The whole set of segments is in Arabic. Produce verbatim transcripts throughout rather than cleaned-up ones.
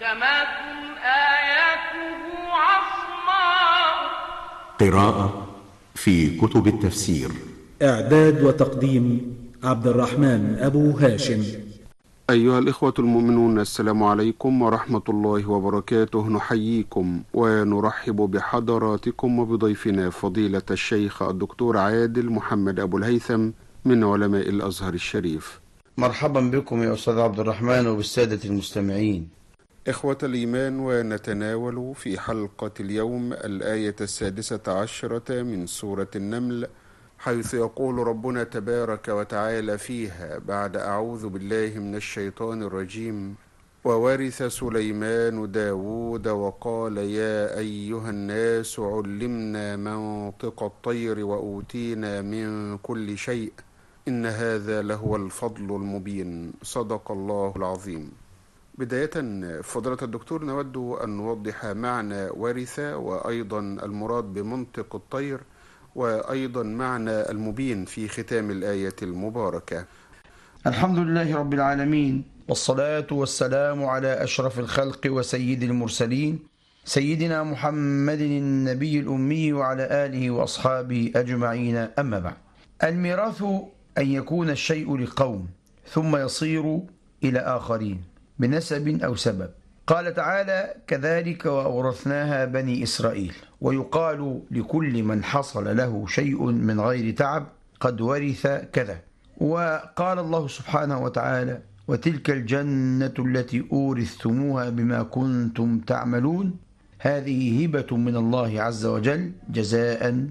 محكمات آياته عصماء. قراءة في كتب التفسير. إعداد وتقديم عبد الرحمن أبو هاشم. أيها الإخوة المؤمنون، السلام عليكم ورحمة الله وبركاته. نحييكم ونرحب بحضراتكم وبضيفنا فضيلة الشيخ الدكتور عادل محمد أبو الهيثم من علماء الأزهر الشريف. مرحبا بكم يا أستاذ عبد الرحمن وبالسادة المستمعين. إخوة الإيمان، ونتناول في حلقة اليوم الآية السادسة عشرة من سورة النمل، حيث يقول ربنا تبارك وتعالى فيها بعد أعوذ بالله من الشيطان الرجيم: وورث سليمان داود وقال يا أيها الناس علمنا منطق الطير وأوتينا من كل شيء إن هذا لهو الفضل المبين. صدق الله العظيم. بداية فضيلة الدكتور، نود أن نوضح معنى ورث، وأيضا المراد بمنطق الطير، وأيضا معنى المبين في ختام الآية المباركة. الحمد لله رب العالمين، والصلاة والسلام على أشرف الخلق وسيد المرسلين سيدنا محمد النبي الأمي وعلى آله وأصحابه أجمعين. أما بعد، الميراث أن يكون الشيء لقوم ثم يصير إلى آخرين بنسب أو سبب. قال تعالى: كذلك وأورثناها بني إسرائيل. ويقال لكل من حصل له شيء من غير تعب قد ورث كذا. وقال الله سبحانه وتعالى: وتلك الجنة التي أورثتموها بما كنتم تعملون. هذه هبة من الله عز وجل جزاء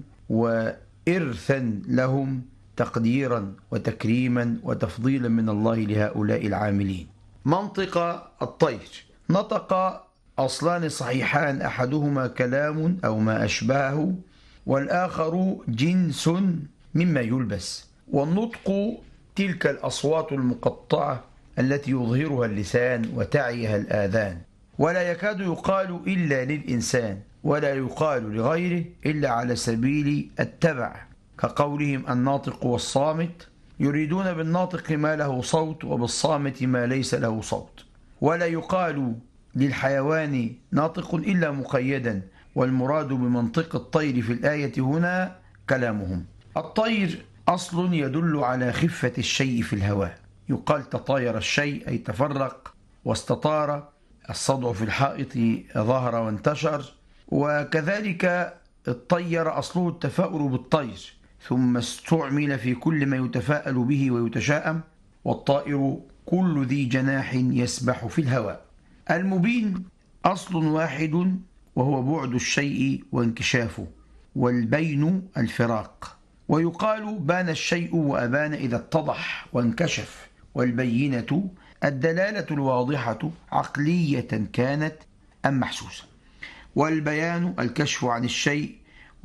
وإرثا لهم، تقديرا وتكريما وتفضيلا من الله لهؤلاء العاملين. منطق الطير. نطق أصلان صحيحان، أحدهما كلام أو ما أشبهه، والآخر جنس مما يلبس. والنطق تلك الأصوات المقطعة التي يظهرها اللسان وتعيها الآذان، ولا يكاد يقال إلا للإنسان، ولا يقال لغيره إلا على سبيل التبع، كقولهم الناطق والصامت. يريدون بالناطق ما له صوت وبالصامت ما ليس له صوت. ولا يقال للحيوان ناطق إلا مقيدا، والمراد بمنطق الطير في الآية هنا كلامهم. الطير أصل يدل على خفة الشيء في الهواء، يقال تطاير الشيء أي تفرق واستطار. الصدع في الحائط ظهر وانتشر. وكذلك الطير أصله التفاؤل بالطير، ثم استعمل في كل ما يتفاءل به ويتشاءم. والطائر كل ذي جناح يسبح في الهواء. المبين أصل واحد وهو بعد الشيء وانكشافه، والبين الفراق. ويقال بان الشيء وأبان إذا اتضح وانكشف. والبينة الدلالة الواضحة عقلية كانت أم محسوسة. والبيان الكشف عن الشيء،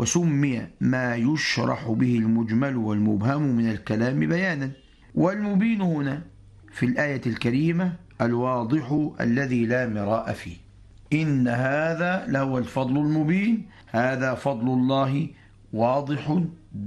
وسمي ما يشرح به المجمل والمبهم من الكلام بيانا. والمبين هنا في الآية الكريمة الواضح الذي لا مراء فيه. إن هذا لهو الفضل المبين. هذا فضل الله واضح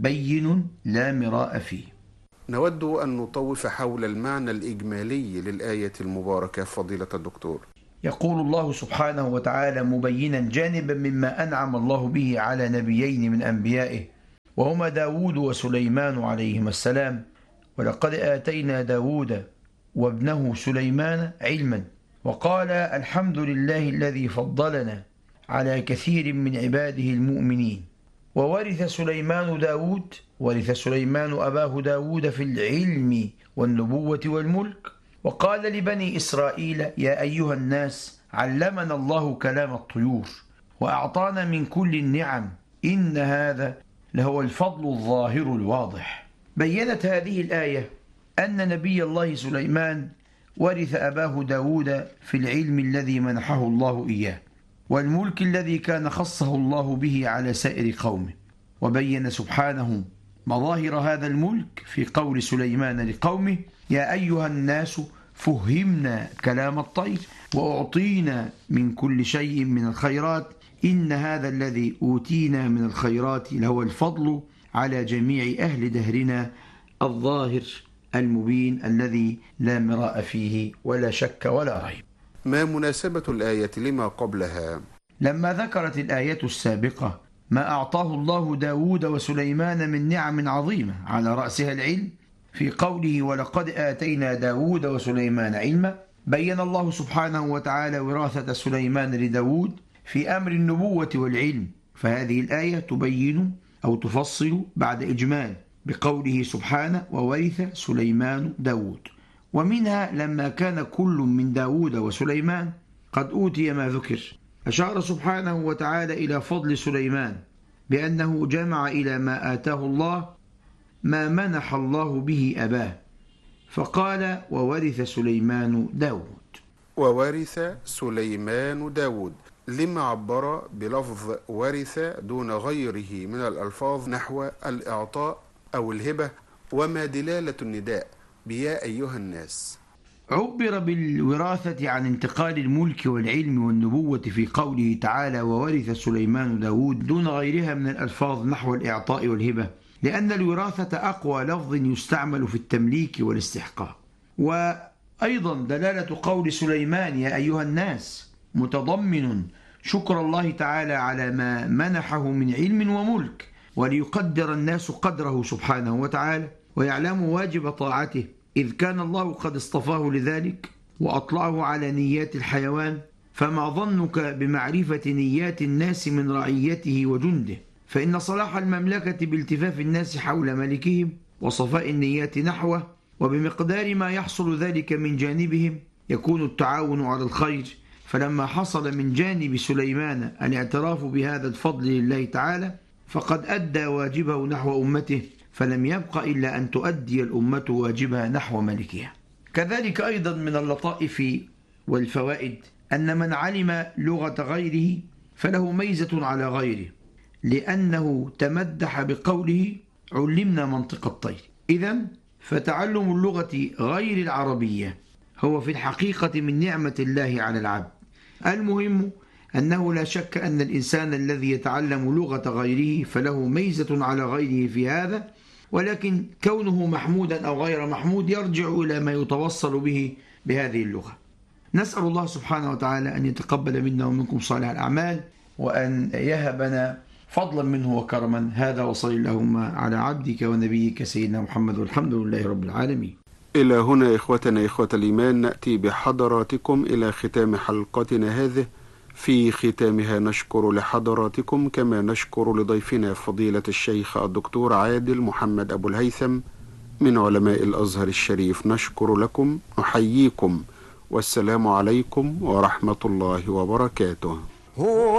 بين لا مراء فيه. نود أن نطوف حول المعنى الإجمالي للآية المباركة فضيلة الدكتور. يقول الله سبحانه وتعالى مبينا جانبا مما أنعم الله به على نبيين من أنبيائه، وهما داود وسليمان عليهما السلام: ولقد آتينا داود وابنه سليمان علما. وقال: الحمد لله الذي فضلنا على كثير من عباده المؤمنين. وورث سليمان داود، ورث سليمان أباه داود في العلم والنبوة والملك. وقال لبني إسرائيل: يا أيها الناس علمنا الله كلام الطيور وأعطانا من كل النعم إن هذا لهو الفضل الظاهر الواضح. بيّنت هذه الآية أن نبي الله سليمان ورث أباه داود في العلم الذي منحه الله إياه، والملك الذي كان خصه الله به على سائر قومه. وبين سبحانه مظاهر هذا الملك في قول سليمان لقومه: يا أيها الناس فهمنا كلام الطير وأعطينا من كل شيء من الخيرات إن هذا الذي أوتينا من الخيرات لهو الفضل على جميع أهل دهرنا الظاهر المبين الذي لا مراء فيه ولا شك ولا ريب. ما مناسبة الآية لما قبلها؟ لما ذكرت الآية السابقة ما أعطاه الله داود وسليمان من نعم عظيمة على رأسها العلم في قوله ولقد آتينا داود وسليمان علما، بين الله سبحانه وتعالى وراثة سليمان لداود في أمر النبوة والعلم، فهذه الآية تبين أو تفصل بعد إجمال بقوله سبحانه وورث سليمان داود. ومنها لما كان كل من داود وسليمان قد أوتي ما ذكر، أشار سبحانه وتعالى إلى فضل سليمان بأنه جمع إلى ما آتاه الله ما منح الله به أباه، فقال وورث سليمان داود. وورث سليمان داود، لما عبر بلفظ ورث دون غيره من الألفاظ نحو الإعطاء أو الهبة؟ وما دلالة النداء بيا أيها الناس؟ عبر بالوراثة عن انتقال الملك والعلم والنبوة في قوله تعالى وورث سليمان داود دون غيرها من الألفاظ نحو الإعطاء والهبة، لأن الوراثة أقوى لفظ يستعمل في التمليك والاستحقاق. وأيضا دلالة قول سليمان يا أيها الناس متضمن شكر الله تعالى على ما منحه من علم وملك، وليقدر الناس قدره سبحانه وتعالى ويعلموا واجب طاعته، إذ كان الله قد اصطفاه لذلك وأطلعه على نيات الحيوان، فما ظنك بمعرفة نيات الناس من رعيته وجنده؟ فإن صلاح المملكة بالتفاف الناس حول ملكهم وصفاء النيات نحوه، وبمقدار ما يحصل ذلك من جانبهم يكون التعاون على الخير. فلما حصل من جانب سليمان الاعتراف بهذا الفضل لله تعالى فقد أدى واجبه نحو أمته، فلم يبق إلا أن تؤدي الأمة واجبها نحو ملكها. كذلك أيضا من اللطائف والفوائد أن من علم لغة غيره فله ميزة على غيره، لأنه تمدح بقوله علمنا منطق الطير. إذن فتعلم اللغة غير العربية هو في الحقيقة من نعمة الله على العبد. المهم أنه لا شك أن الإنسان الذي يتعلم لغة غيره فله ميزة على غيره في هذا، ولكن كونه محمودا أو غير محمود يرجع إلى ما يتوصل به بهذه اللغة. نسأل الله سبحانه وتعالى أن يتقبل منا ومنكم صالح الأعمال، وأن يهبنا فضلا منه وكرما. هذا وصلى اللهم على عبدك ونبيك سيدنا محمد، والحمد لله رب العالمين. إلى هنا إخوتنا إخوة الإيمان نأتي بحضراتكم إلى ختام حلقتنا هذه. في ختامها نشكر لحضراتكم كما نشكر لضيفنا فضيلة الشيخ الدكتور عادل محمد أبو الهيثم من علماء الأزهر الشريف. نشكر لكم، نحييكم، والسلام عليكم ورحمة الله وبركاته.